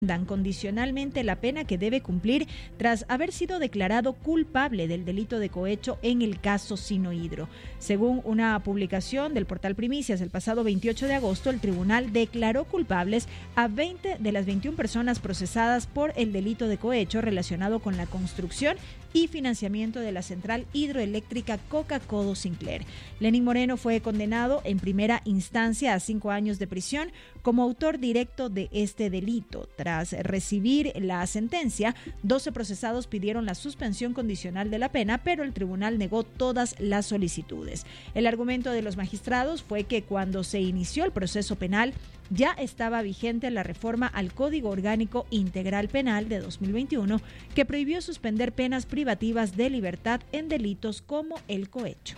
dan condicionalmente la pena que debe cumplir tras haber sido declarado culpable del delito de cohecho en el caso Sinohydro. Según una publicación del portal Primicias, el pasado 28 de agosto, el tribunal declaró culpables a 20 de las 21 personas procesadas por el delito de cohecho relacionado con la construcción y financiamiento de la central hidroeléctrica Coca-Codo Sinclair. Lenín Moreno fue condenado en primera instancia a 5 años de prisión como autor directo de este delito. Tras recibir la sentencia, 12 procesados pidieron la suspensión condicional de la pena, pero el tribunal negó todas las solicitudes. El argumento de los magistrados fue que cuando se inició el proceso penal, ya estaba vigente la reforma al Código Orgánico Integral Penal de 2021, que prohibió suspender penas privativas de libertad en delitos como el cohecho.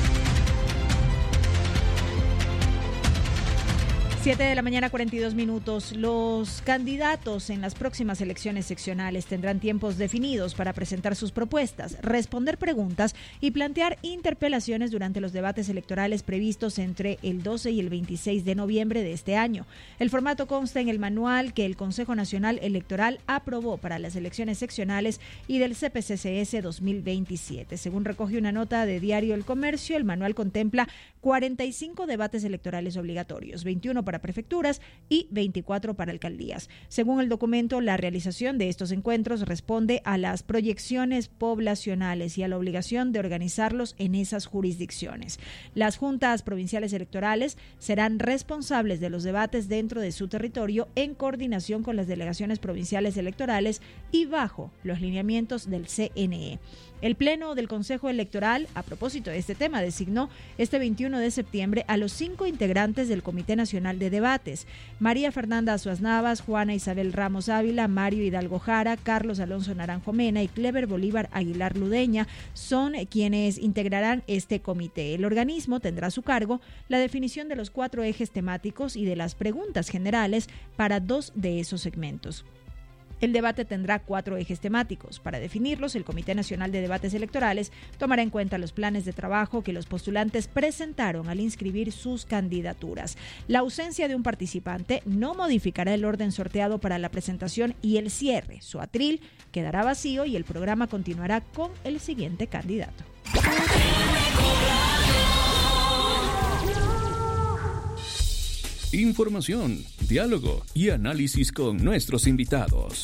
7:42 a.m. Los candidatos en las próximas elecciones seccionales tendrán tiempos definidos para presentar sus propuestas, responder preguntas y plantear interpelaciones durante los debates electorales previstos entre el 12 y el 26 de noviembre de este año. El formato consta en el manual que el Consejo Nacional Electoral aprobó para las elecciones seccionales y del CPCCS 2027. Según recoge una nota de Diario El Comercio, el manual contempla 45 debates electorales obligatorios, 21 para prefecturas y 24 para alcaldías. Según el documento, la realización de estos encuentros responde a las proyecciones poblacionales y a la obligación de organizarlos en esas jurisdicciones. Las juntas provinciales electorales serán responsables de los debates dentro de su territorio en coordinación con las delegaciones provinciales electorales y bajo los lineamientos del CNE. El Pleno del Consejo Electoral, a propósito de este tema, designó este 21 de septiembre a los 5 integrantes del Comité Nacional de Debates: María Fernanda Azuaz Navas, Juana Isabel Ramos Ávila, Mario Hidalgo Jara, Carlos Alonso Naranjo Mena y Clever Bolívar Aguilar Ludeña son quienes integrarán este comité. El organismo tendrá a su cargo la definición de los 4 ejes temáticos y de las preguntas generales para 2 de esos segmentos. El debate tendrá 4 ejes temáticos. Para definirlos, el Comité Nacional de Debates Electorales tomará en cuenta los planes de trabajo que los postulantes presentaron al inscribir sus candidaturas. La ausencia de un participante no modificará el orden sorteado para la presentación y el cierre. Su atril quedará vacío y el programa continuará con el siguiente candidato. Información, diálogo y análisis con nuestros invitados.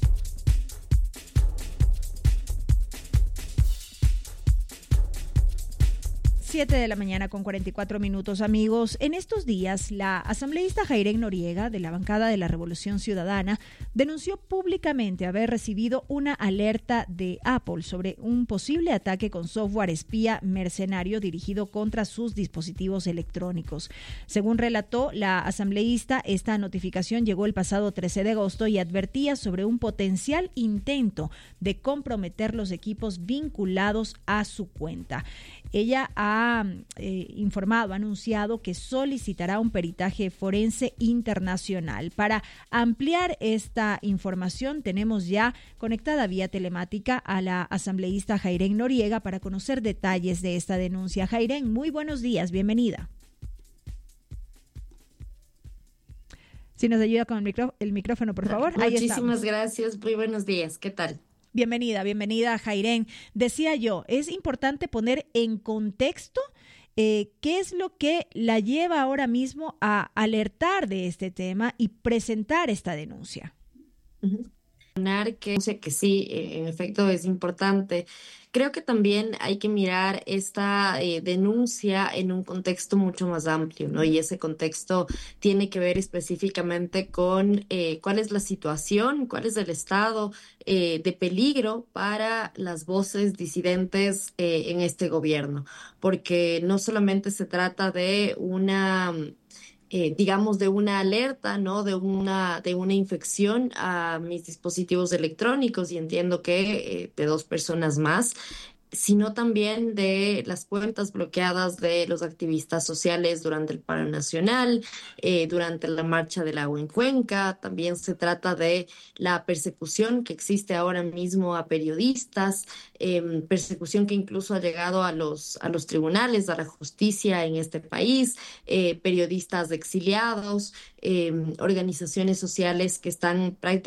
7:44 a.m, amigos. En estos días, la asambleísta Jairén Noriega, de la bancada de la Revolución Ciudadana, denunció públicamente haber recibido una alerta de Apple sobre un posible ataque con software espía mercenario dirigido contra sus dispositivos electrónicos. Según relató la asambleísta, esta notificación llegó el pasado 13 de agosto y advertía sobre un potencial intento de comprometer los equipos vinculados a su cuenta. Ella ha anunciado que solicitará un peritaje forense internacional. Para ampliar esta información, tenemos ya conectada vía telemática a la asambleísta Jairén Noriega para conocer detalles de esta denuncia. Jairén, muy buenos días, bienvenida. Si nos ayuda con el micrófono, por favor. Muchísimas gracias, muy buenos días, ¿qué tal? Bienvenida, Jairén. Decía yo, es importante poner en contexto qué es lo que la lleva ahora mismo a alertar de este tema y presentar esta denuncia. Que sí, en efecto es importante. Creo que también hay que mirar esta denuncia en un contexto mucho más amplio, ¿no? Y ese contexto tiene que ver específicamente con cuál es la situación, cuál es el estado de peligro para las voces disidentes en este gobierno, porque no solamente se trata de una de una alerta, ¿no? De una infección a mis dispositivos electrónicos, y entiendo que de 2 personas más, sino también de las cuentas bloqueadas de los activistas sociales durante el paro nacional, durante la marcha del agua en Cuenca. También se trata de la persecución que existe ahora mismo a periodistas, persecución que incluso ha llegado a los tribunales, a la justicia en este país, periodistas exiliados, organizaciones sociales que están prácticamente